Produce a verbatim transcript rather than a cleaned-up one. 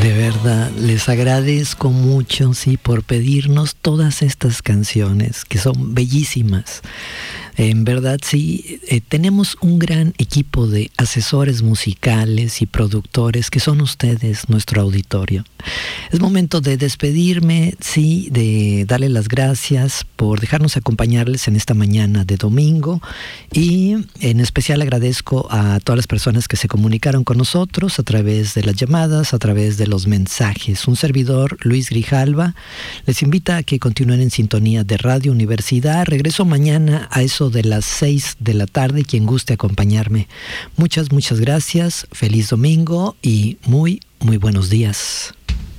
De verdad, les agradezco mucho, sí, por pedirnos todas estas canciones que son bellísimas. En verdad, sí, eh, tenemos un gran equipo de asesores musicales y productores que son ustedes, nuestro auditorio. Es momento de despedirme, sí, de darle las gracias por dejarnos acompañarles en esta mañana de domingo, y en especial agradezco a todas las personas que se comunicaron con nosotros a través de las llamadas, a través de los mensajes. Un servidor, Luis Grijalva, les invita a que continúen en sintonía de Radio Universidad. Regreso mañana a eso de las seis de la tarde, quien guste acompañarme. Muchas, muchas gracias, feliz domingo y muy, muy buenos días.